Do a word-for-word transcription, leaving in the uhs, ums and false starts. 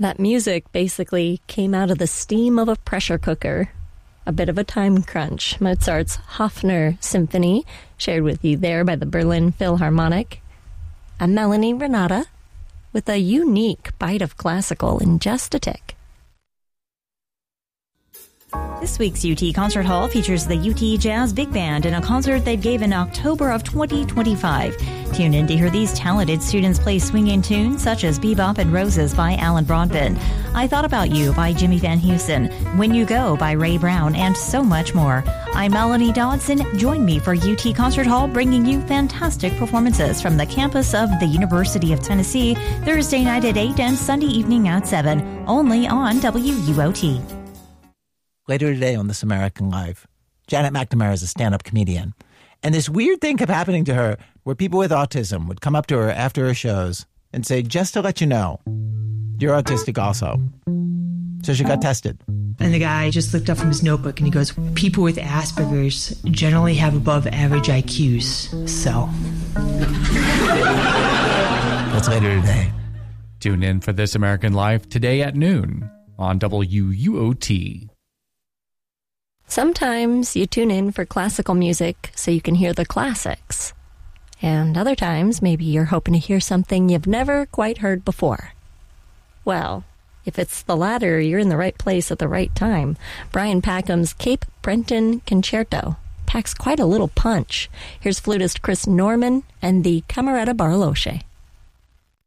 That music basically came out of the steam of a pressure cooker. A bit of a time crunch. Mozart's Hofner Symphony, shared with you there by the Berlin Philharmonic. A Melanie Renata with a unique bite of classical in just a tick. This week's U T Concert Hall features the U T Jazz Big Band in a concert they gave in October of twenty twenty-five. Tune in to hear these talented students play swinging tunes such as Bebop and Roses by Alan Broadbent, I Thought About You by Jimmy Van Heusen, When You Go by Ray Brown, and so much more. I'm Melanie Dodson. Join me for U T Concert Hall, bringing you fantastic performances from the campus of the University of Tennessee, Thursday night at eight and Sunday evening at seven, only on W U O T. Later today on This American Life, Janet McNamara is a stand-up comedian. And this weird thing kept happening to her where people with autism would come up to her after her shows and say, just to let you know, you're autistic also. So she got tested. And the guy just looked up from his notebook and he goes, people with Asperger's generally have above average I Qs, so. That's later today. Tune in for This American Life today at noon on W U O T. Sometimes you tune in for classical music so you can hear the classics. And other times, maybe you're hoping to hear something you've never quite heard before. Well, if it's the latter, you're in the right place at the right time. Brian Packham's Cape Breton Concerto packs quite a little punch. Here's flutist Chris Norman and the Camerata Bariloche.